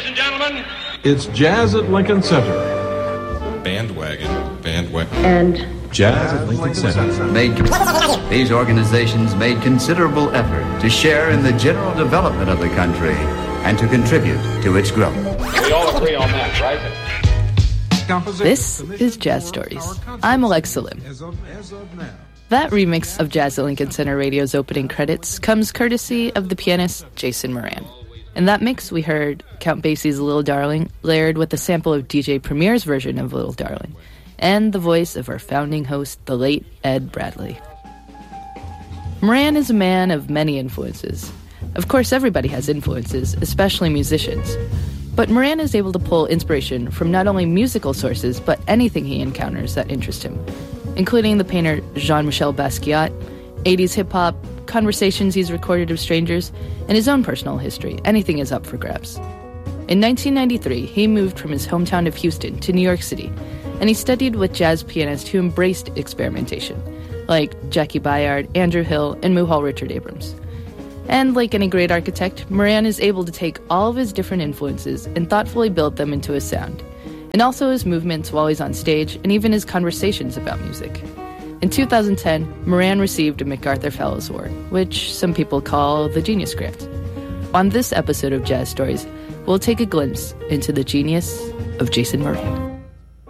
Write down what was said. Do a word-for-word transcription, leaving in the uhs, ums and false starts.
and gentlemen. It's Jazz at Lincoln Center. Bandwagon. Bandwagon. And Jazz at Lincoln Center. Made, these organizations made considerable effort to share in the general development of the country and to contribute to its growth. We all agree on that, right? This is Jazz Stories. I'm Alexa Lim. That remix of Jazz at Lincoln Center Radio's opening credits comes courtesy of the pianist Jason Moran. In that mix, we heard Count Basie's Little Darling layered with a sample of D J Premier's version of Little Darling, and the voice of our founding host, the late Ed Bradley. Moran is a man of many influences. Of course, everybody has influences, especially musicians. But Moran is able to pull inspiration from not only musical sources, but anything he encounters that interests him, including the painter Jean-Michel Basquiat, eighties hip-hop, conversations he's recorded of strangers, and his own personal history. Anything is up for grabs. In nineteen ninety-three, he moved from his hometown of Houston to New York City, and he studied with jazz pianists who embraced experimentation, like Jackie Bayard, Andrew Hill, and Muhal Richard Abrams. And like any great architect, Moran is able to take all of his different influences and thoughtfully build them into his sound, and also his movements while he's on stage, and even his conversations about music. In two thousand ten, Moran received a MacArthur Fellows Award, which some people call the Genius Grant. On this episode of Jazz Stories, we'll take a glimpse into the genius of Jason Moran.